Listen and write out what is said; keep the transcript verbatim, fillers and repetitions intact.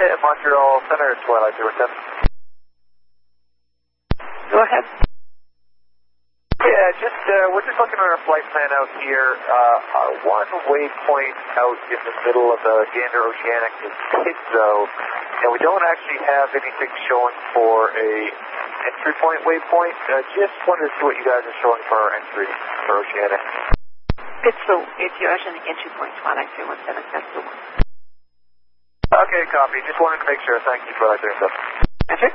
Yeah, Montreal Center, Twilight zero seven. Go ahead. Yeah, just, uh, we're just looking at our flight plan out here. Uh, our one waypoint out in the middle of the Gander Oceanic is Pizzo, and we don't actually have anything showing for a entry point waypoint. Uh, just wanted to see what you guys are showing for our entry for Oceanic. Pizzo, Oceanic entry point, Twilight zero seven, that's the one. Okay, copy. Just wanted to make sure. Thank you for that, stuff. That's it.